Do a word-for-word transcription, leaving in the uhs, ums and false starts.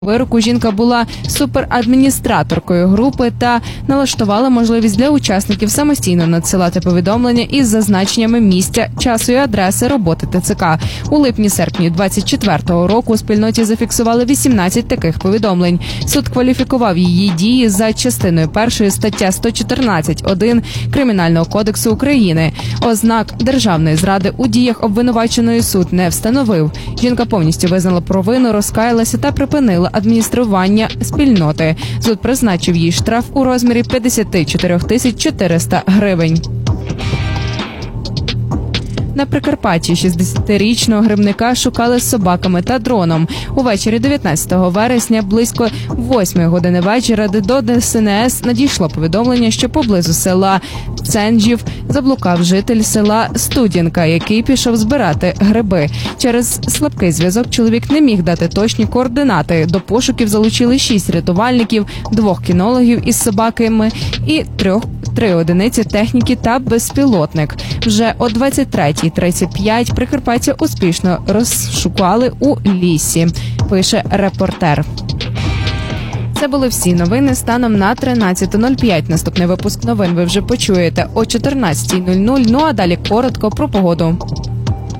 вироку жінка була суперадміністраторкою групи та налаштувала можливість для учасників самостійно надсилати повідомлення із зазначеннями місця, часу і адреси роботи ТЦК. У липні-серпні двадцять четвертого року у спільноті зафіксували вісімнадцять таких повідомлень. Суд кваліфікував її дії за частиною першої стаття сто чотирнадцять один Кримінального кодексу України. Ознак державної зради у діях обвинуваченої суд не встановив. Жінка повністю визнала провину, розкаялася та припинила адміністрування спільноти. Суд призначив їй штраф у розмірі п'ятдесят чотири тисячі чотириста гривень. На Прикарпатті шістдесятирічного грибника шукали з собаками та дроном. Увечері дев'ятнадцятого вересня близько восьмої години вечора до Д S N S надійшло повідомлення, що поблизу села Ценджів заблукав житель села Студінка, який пішов збирати гриби. Через слабкий зв'язок чоловік не міг дати точні координати. До пошуків залучили шість рятувальників, двох кінологів із собаками і трьох три одиниці техніки та безпілотник. Вже о двадцять третій тридцять п'ять прикарпаття успішно розшукали у лісі, пише репортер. Це були всі новини станом на тринадцяте нуль п'ять. Наступний випуск новин ви вже почуєте о чотирнадцятій нуль нуль. Ну а далі коротко про погоду.